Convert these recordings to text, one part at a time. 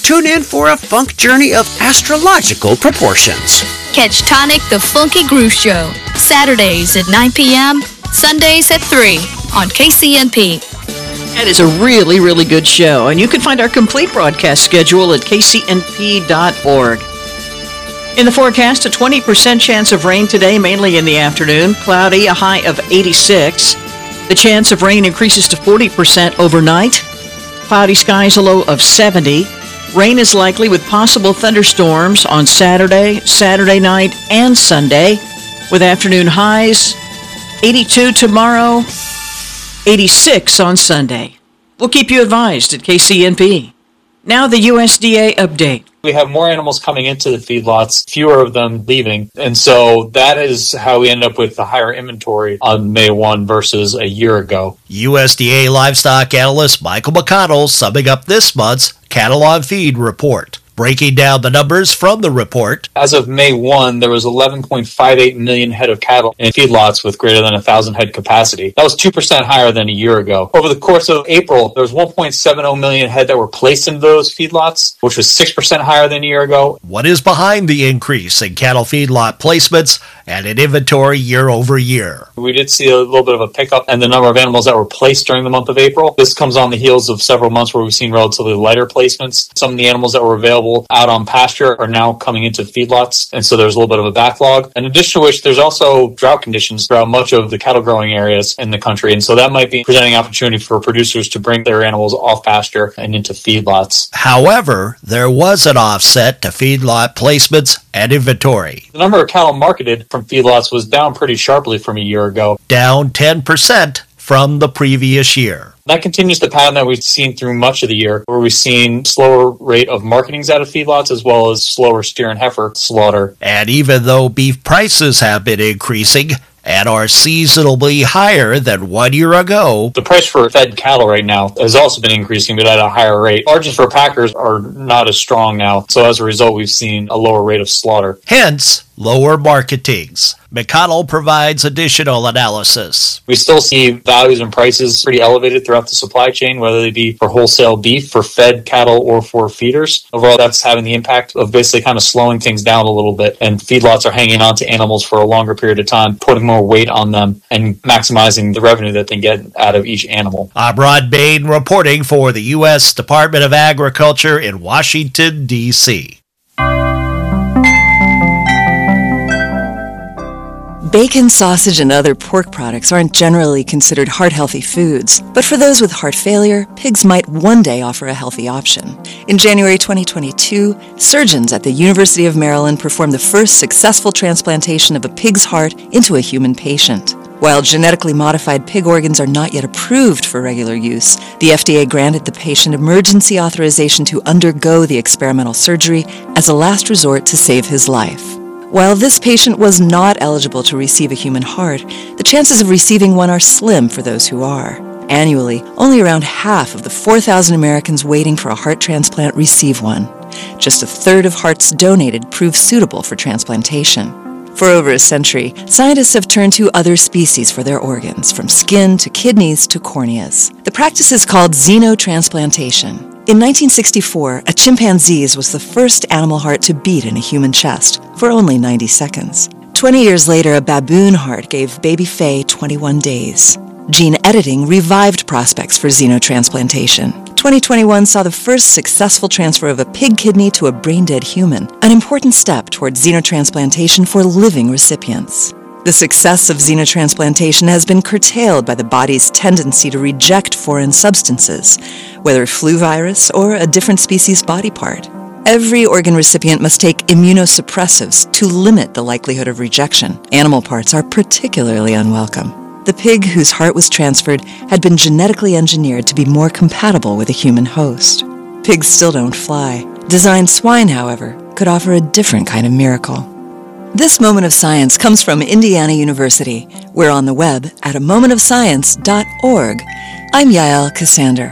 tune in for a funk journey of astrological proportions. Catch Tonic the Funky Groove Show, Saturdays at 9 p.m., Sundays at 3 on KCNP. That is a really, really good show, and you can find our complete broadcast schedule at kcnp.org. In the forecast, a 20% chance of rain today, mainly in the afternoon. Cloudy, a high of 86. The chance of rain increases to 40% overnight. Cloudy skies, a low of 70. Rain is likely with possible thunderstorms on Saturday, Saturday night, and Sunday, with afternoon highs 82 tomorrow, 86 on Sunday. We'll keep you advised at KCNP. Now the USDA update. We have more animals coming into the feedlots, fewer of them leaving. And so that is how we end up with the higher inventory on May 1 versus a year ago. USDA livestock analyst Michael McConnell summing up this month's Cattle on Feed report. Breaking down the numbers from the report. As of May 1, there was 11.58 million head of cattle in feedlots with greater than 1,000 head capacity. That was 2% higher than a year ago. Over the course of April, there was 1.70 million head that were placed into those feedlots, which was 6% higher than a year ago. What is behind the increase in cattle feedlot placements and in inventory year over year? We did see a little bit of a pickup in the number of animals that were placed during the month of April. This comes on the heels of several months where we've seen relatively lighter placements. Some of the animals that were available out on pasture are now coming into feedlots, and so there's a little bit of a backlog. In addition to which, there's also drought conditions throughout much of the cattle growing areas in the country, and so that might be presenting an opportunity for producers to bring their animals off pasture and into feedlots. However, there was an offset to feedlot placements and inventory. The number of cattle marketed from feedlots was down pretty sharply from a year ago. Down 10% from the previous year. That continues the pattern that we've seen through much of the year, where we've seen slower rate of marketings out of feedlots as well as slower steer and heifer slaughter. And even though beef prices have been increasing and are seasonally higher than 1 year ago, the price for fed cattle right now has also been increasing, but at a higher rate. Margins for packers are not as strong now, so as a result, we've seen a lower rate of slaughter. Hence, lower marketings. McConnell provides additional analysis. We still see values and prices pretty elevated throughout the supply chain, whether they be for wholesale beef, for fed cattle, or for feeders. Overall, that's having the impact of basically kind of slowing things down a little bit, and feedlots are hanging on to animals for a longer period of time, putting more weight on them and maximizing the revenue that they get out of each animal. I'm Rod Bain reporting for the U.S. Department of Agriculture in Washington, D.C. Bacon, sausage, and other pork products aren't generally considered heart-healthy foods, but for those with heart failure, pigs might one day offer a healthy option. In January 2022, surgeons at the University of Maryland performed the first successful transplantation of a pig's heart into a human patient. While genetically modified pig organs are not yet approved for regular use, the FDA granted the patient emergency authorization to undergo the experimental surgery as a last resort to save his life. While this patient was not eligible to receive a human heart, the chances of receiving one are slim for those who are. Annually, only around half of the 4,000 Americans waiting for a heart transplant receive one. Just a third of hearts donated prove suitable for transplantation. For over a century, scientists have turned to other species for their organs, from skin to kidneys to corneas. The practice is called xenotransplantation. In 1964, a chimpanzee's was the first animal heart to beat in a human chest for only 90 seconds. 20 years later, a baboon heart gave baby Faye 21 days. Gene editing revived prospects for xenotransplantation. 2021 saw the first successful transfer of a pig kidney to a brain-dead human, an important step towards xenotransplantation for living recipients. The success of xenotransplantation has been curtailed by the body's tendency to reject foreign substances, whether flu virus or a different species body part. Every organ recipient must take immunosuppressives to limit the likelihood of rejection. Animal parts are particularly unwelcome. The pig whose heart was transferred had been genetically engineered to be more compatible with a human host. Pigs still don't fly. Designed swine, however, could offer a different kind of miracle. This Moment of Science comes from Indiana University. We're on the web at amomentofscience.org. I'm Yael Cassander.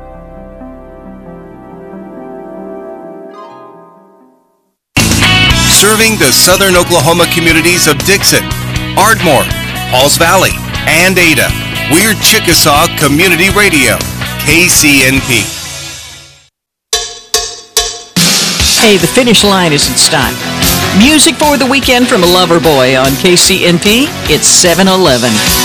Serving the southern Oklahoma communities of Dixon, Ardmore, Halls Valley, and Ada. We're Chickasaw Community Radio, KCNP. Hey, the finish line isn't stopped. Music for the weekend from Loverboy on KCNP. It's 7:11.